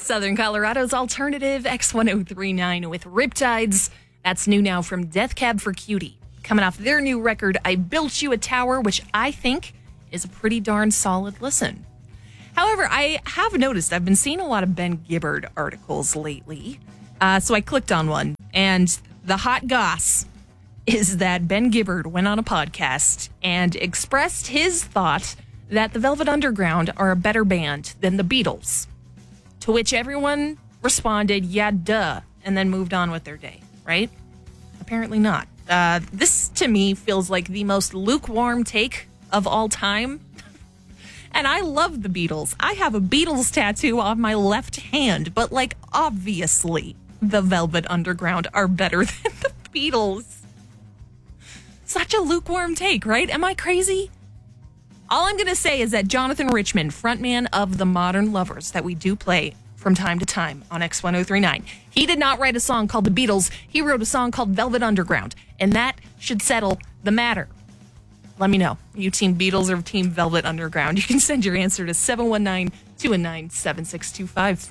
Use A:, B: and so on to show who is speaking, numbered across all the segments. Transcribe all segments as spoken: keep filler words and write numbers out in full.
A: Southern Colorado's alternative X one oh three nine with Riptides. That's new now from Death Cab for Cutie. Coming off their new record, I Built You a Tower, which I think is a pretty darn solid listen. However, I have noticed I've been seeing a lot of Ben Gibbard articles lately. Uh, so I clicked on one, and the hot goss is that Ben Gibbard went on a podcast and expressed his thought that the Velvet Underground are a better band than the Beatles. To which everyone responded, yeah, duh, and then moved on with their day, right? Apparently not. Uh, this, to me, feels like the most lukewarm take of all time. And I love the Beatles. I have a Beatles tattoo on my left hand, but, like, obviously, the Velvet Underground are better than the Beatles. Such a lukewarm take, right? Am I crazy? All I'm going to say is that Jonathan Richman, frontman of the Modern Lovers that we do play from time to time on X one oh three nine, he did not write a song called The Beatles. He wrote a song called Velvet Underground, and that should settle the matter. Let me know. Are you Team Beatles or Team Velvet Underground? You can send your answer to seven one nine, two one nine, seven six two five.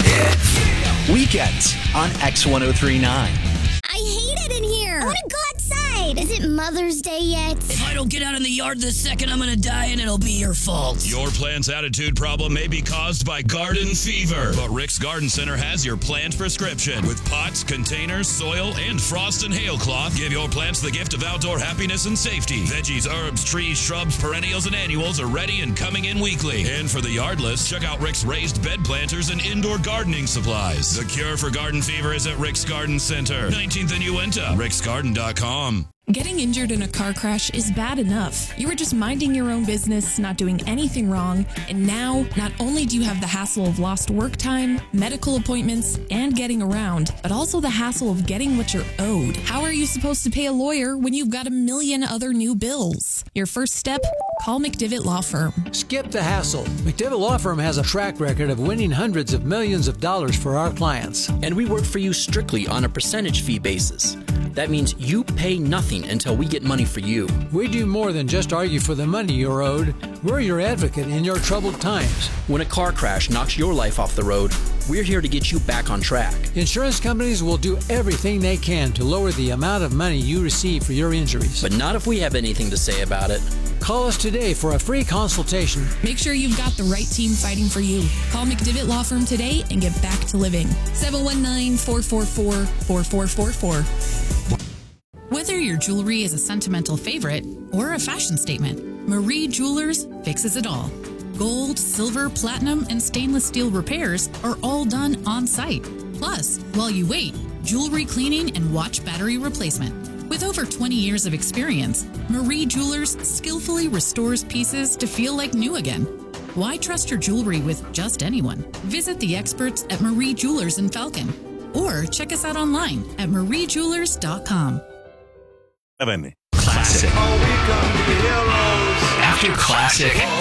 B: Weekends on X one oh three nine.
C: I hate it in here. I want to go outside. Is it Mother's Day yet?
D: If I don't get out in the yard this second, I'm going to die and it'll be your fault.
E: Your plant's attitude problem may be caused by garden fever, but Rick's Garden Center has your plant prescription. With pots, containers, soil, and frost and hail cloth, give your plants the gift of outdoor happiness and safety. Veggies, herbs, trees, shrubs, perennials, and annuals are ready and coming in weekly. And for the yardless, check out Rick's raised bed planters and indoor gardening supplies. The cure for garden fever is at Rick's Garden Center, nineteenth and Uinta, ricks garden dot com.
F: Getting injured in a car crash is bad enough. You were just minding your own business, not doing anything wrong, and now not only do you have the hassle of lost work time, medical appointments, and getting around, but also the hassle of getting what you're owed. How are you supposed to pay a lawyer when you've got a million other new bills? Your first step? Call McDivitt Law Firm.
G: Skip the hassle. McDivitt Law Firm has a track record of winning hundreds of millions of dollars for our clients.
H: And we work for you strictly on a percentage fee basis. That means you pay nothing until we get money for you.
G: We do more than just argue for the money you're owed. We're your advocate in your troubled times.
H: When a car crash knocks your life off the road, we're here to get you back on track.
G: Insurance companies will do everything they can to lower the amount of money you receive for your injuries.
H: But not if we have anything to say about it.
G: Call us today for a free consultation.
F: Make sure you've got the right team fighting for you. Call McDivitt Law Firm today and get back to living. seven one nine, four four four, four four four four.
I: Whether your jewelry is a sentimental favorite or a fashion statement, Marie Jewelers fixes it all. Gold, silver, platinum, and stainless steel repairs are all done on site. Plus, while you wait, jewelry cleaning and watch battery replacement. With over twenty years of experience, Marie Jewelers skillfully restores pieces to feel like new again. Why trust your jewelry with just anyone? Visit the experts at Marie Jewelers in Falcon or check us out online at marie jewelers dot com.
B: Classic. After classic.